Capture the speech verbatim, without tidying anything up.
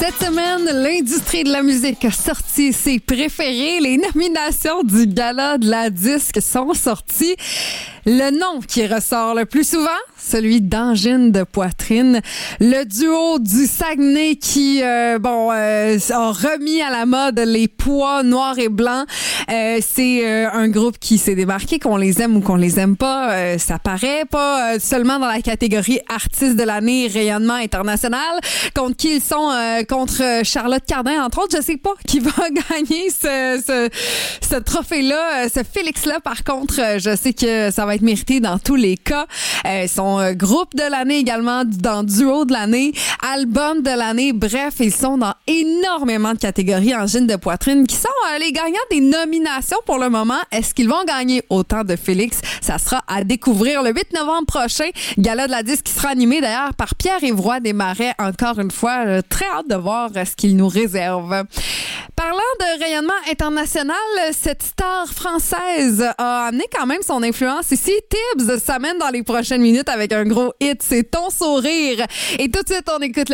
Cette semaine, l'industrie de la musique a sorti ses préférés. Les nominations du Gala de la disque sont sorties. Le nom qui ressort le plus souvent, celui d'Angine de poitrine. Le duo du Saguenay qui, euh, bon, euh, a remis à la mode les poids noirs et blancs. Euh, c'est euh, un groupe qui s'est démarqué, qu'on les aime ou qu'on les aime pas. Euh, ça paraît pas euh, seulement dans la catégorie artiste de l'année, rayonnement international. Contre qui ils sont? Euh, contre Charlotte Cardin, entre autres. Je sais pas qui va gagner ce, ce, ce trophée-là. Ce Félix-là, par contre, je sais que ça va être mérité dans tous les cas. Euh, ils sont euh, groupe de l'année également, dans duo de l'année, album de l'année. Bref, ils sont dans énormément de catégories Angine de poitrine qui sont euh, les gagnants des nominations pour le moment. Est-ce qu'ils vont gagner autant de Félix? Ça sera à découvrir le huit novembre prochain. Gala de la disque qui sera animé d'ailleurs par Pierre-Évroy Desmarais. Encore une fois, euh, très hâte de voir euh, ce qu'il nous réserve. Parlant de rayonnement international, cette star française a amené quand même son influence ici. Tibbs s'amène dans les prochaines minutes avec un gros hit, c'est Ton sourire. Et tout de suite, on écoute la